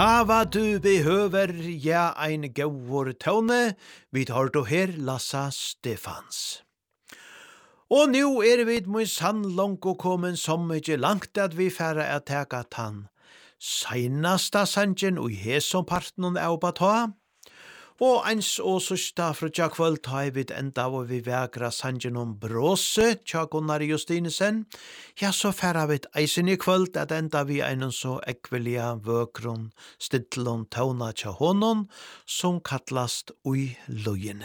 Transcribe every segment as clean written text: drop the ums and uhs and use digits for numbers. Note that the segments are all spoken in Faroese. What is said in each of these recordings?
Ava du behøver, ja, ein gauur tåne, vi tar du her Lassa Stefans. Og nu vi min sann langt og kommen som ikke langt at vi færre at teka tann. Seinasta sanjen og hesom parten av bata. Og eins og sørsta frutja kvöld har vi enda og vi vegra sanjen om bråse, tja Gunnar Justinesen. Ja, så færa vi eisen i kvöld at enda vi einen så ekvelia vøkron stittlon tauna tja honon, som kallast ui lojene.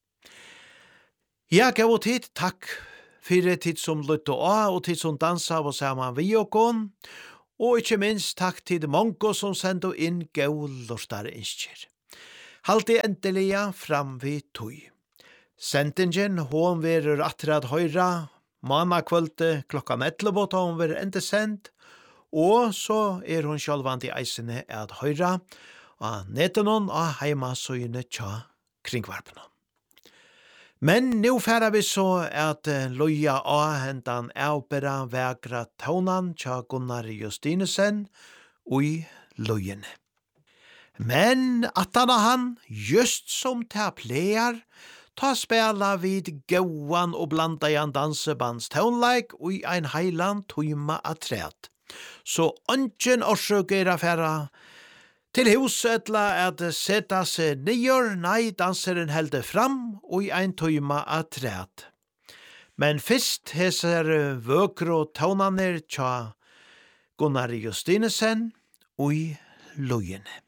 Ja, gav og tid, takk fyrir tid som lytte og tid som dansa og saman vi okon. Og ikkje minst takk til mongo som sendo inn gav lortar innskjer. Halte endelia fram vid tøy. Sendingen hon verur atrad høyra, manakvølte klokka 11 hon verur ende sendt, og så hon sjálvand i eisene at høyra, og netenon av heimasøyene tja kringvarpene. Men nu færa vi så at loja av hendan avbera vegra taunan tja Gunnar Justinesen ui lojene. Men attana han, just som ta pleier, ta spela vid gauan og blanda i en dansebands townlike og i ein heiland tøyma atret. Så ønsken orsøker affæra til huset etla at seta seg nyer, nei danseren helde fram og i ein tøyma atret. Men fyrst heser vøkro taunaner tja Gunnar Justinesen og i lojene.